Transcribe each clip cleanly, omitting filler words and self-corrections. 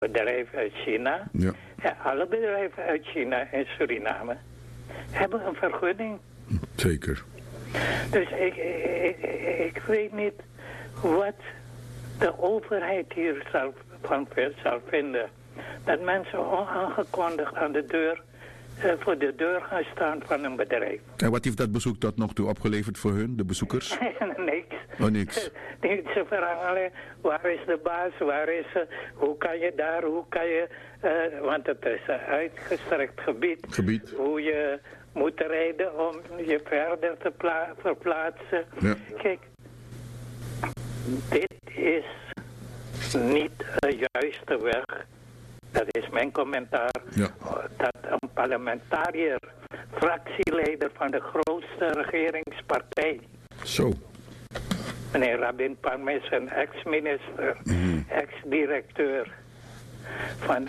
bedrijf uit China. Ja. Ja, alle bedrijven uit China en Suriname hebben een vergunning. Zeker. Dus ik weet niet wat de overheid hier zal vinden. Dat mensen onaangekondigd aan de deur, voor de deur gaan staan van een bedrijf. En wat heeft dat bezoek tot nog toe opgeleverd voor hun, de bezoekers? Niks. Oh, niks. Ze vragen alleen, waar is de baas, waar is hoe kan je daar, hoe kan je... want het is een uitgestrekt gebied. Hoe je moet rijden om je verder te verplaatsen. Ja. Kijk, dit is niet de juiste weg. Dat is mijn commentaar. Ja. Dat een parlementariër, fractieleider van de grootste regeringspartij... Zo. Meneer Rabin Parmes, een ex-minister, ex-directeur van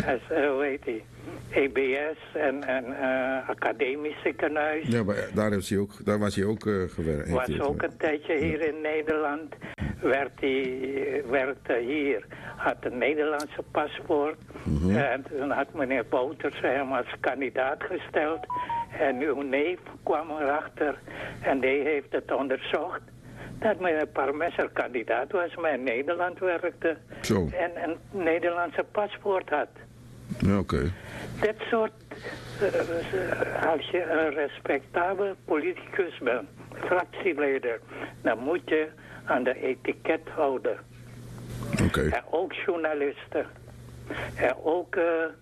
EBS en academisch ziekenhuis. Ja, maar daar was hij ook gewerkt. Was ook een tijdje hier in Nederland. Werkte hier. Had een Nederlandse paspoort. En toen had meneer Bouters hem als kandidaat gesteld. En uw neef kwam erachter. En die heeft het onderzocht. Dat meneer Parmes kandidaat was, maar in Nederland werkte. Zo. En een Nederlandse paspoort had. Ja, oké. Dit soort, als je een respectabel politicus bent, fractieleider, dan moet je aan de etiket houden. Oké. En ook journalisten. En ook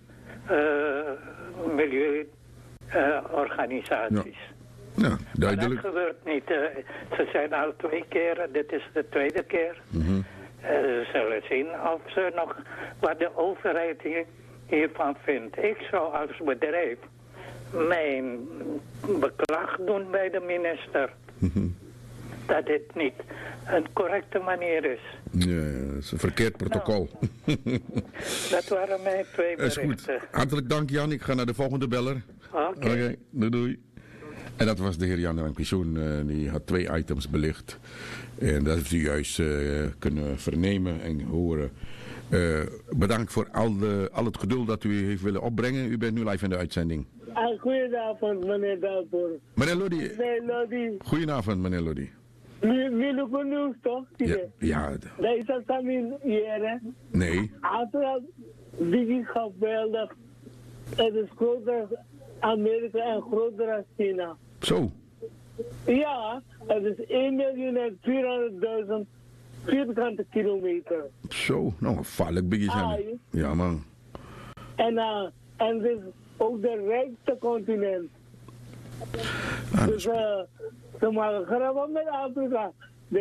milieuorganisaties. Ja, duidelijk. Maar dat gebeurt niet. Ze zijn al 2 keer, dit is de 2e keer. Ze zullen zien of ze nog wat de overheid hiervan vindt. Ik zou als bedrijf mijn beklag doen bij de minister. Dat dit niet een correcte manier is. Ja, dat is een verkeerd protocol. Dat waren mijn 2 berichten. Is goed. Hartelijk dank, Jan. Ik ga naar de volgende beller. Oké. Doei. En dat was de heer Jan van Pisoen. Die had 2 items belicht. En dat heeft u juist kunnen vernemen en horen. Bedankt voor al het geduld dat u heeft willen opbrengen. U bent nu live in de uitzending. Goedenavond, meneer Dalpoor. Meneer Lodi. Nee, Lodi. Goedenavond, meneer Lodi. Jullie kunnen toch? Ja. Dat is dat dan hier, hè? Nee. Altijd die geweldig. Het is groter dan Amerika en groter dan China. Zo. Ja, het is 1.400.000 vierkante kilometer. Zo, nou, gevaarlijk biggie zijn. Ja, man. En het is ook de rijkste continent. Dus ze maken grappen met Afrika.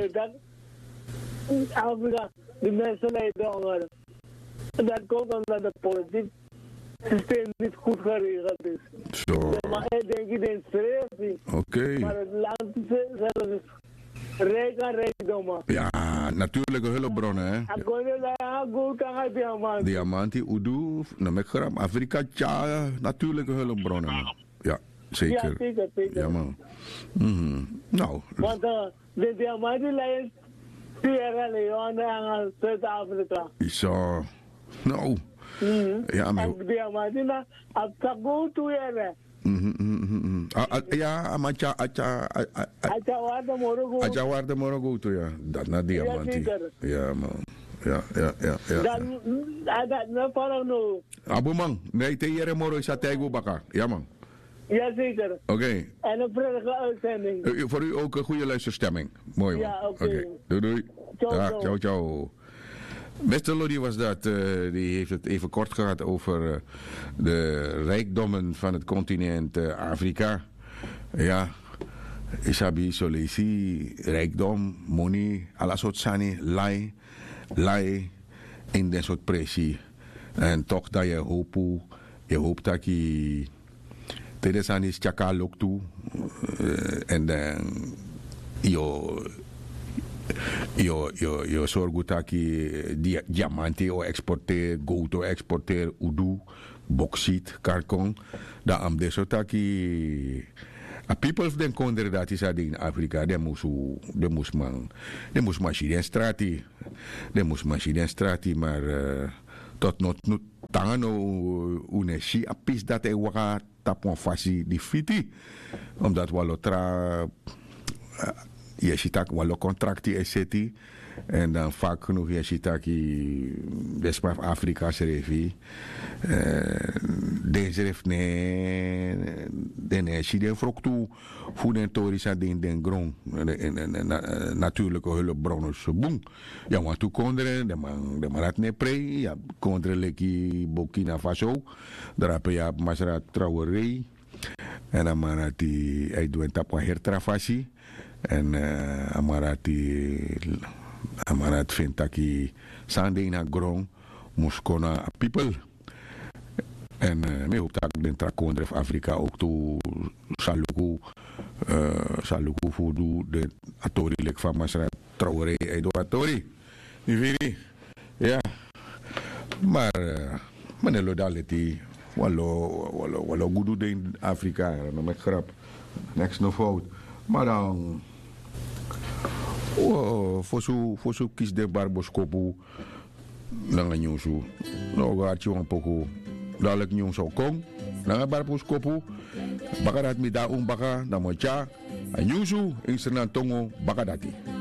Afrika, de mensen lijden honger. En dat komt omdat het politiek systeem niet goed geregeld is. Zo. Maar ik denk niet in streven. Oké. Maar het land zelf is rijk aan rijkdommen. Ja, natuurlijke hulpbronnen, hè. Diamanti, Udu, Namegram, Afrika, tja, natuurlijke hulpbronnen. Man. Ja, zeker. Ja, zeker. Ja, man. Nou. Want de diamanten lijst Sierra Leone en Zuid-Afrika. Zo. Nou. Ja, maar... En de diamanten op Tago toe, hè. Ja, maar Acha waarde morogo toe, ja. Dat na diamanti. Ja, man. Ja. Dan, dat na parang no. Abu man, nee, te jere moro is dat tegen baka. Ja, man. Jazeker. Oké. En een prettige uitzending. Voor u ook een goede luisterstemming. Mooi, man. Ja, oké. Doei. Ciao. Ciao. Mr. Lodi was dat. Die heeft het even kort gehad over de rijkdommen van het continent Afrika. Ja, Isabi, Solesi, rijkdom, money, alla soort sani, lai, in dat soort pressie. En toch dat je hoopt dat je Teresan is tjaka lok toe. En dan je zorgt dat je diamanten exporteer, goud exporteer, udu, bauxiet, karkon. Dan am deso dat je people of den konder dat is in Afrika, de moest machine strati, maar tot no tangan no uneshi apis dat e waka tapon fasi di fiti. Omdat walo tra je ziet dat walo contractie is zitten. En dan vaak genoeg je ziet dat je West Afrika schreef. Deze heeft nee zie de vrok toe voor de toeristen den grond natuurlijke hulpbronnen boem. Ja, want toen konden de man had ne pre ja konden leki Burkina Faso daar heb je Masra Traoré en dan man had die hij doet tap een hertrafasi en Amarat vindt dat hij sande in grond moest kunnen people. En me hoop dat ik den trakondref Afrika ook toe saluku voor de atori van Masra Traoré en de atori. Je weet ja. Maar meneer Lodality, wallo goed doen in Afrika, dan met grap. Niks no fout. Maar dan voor zo kies de barboskopu dan een nieuwsu. Nou gaat je een poco dadelijk nieuws zou komen. Dan een barboskopu bakarat mi da baka dan moet ja een nieuwsu in Sernantongo bakadati.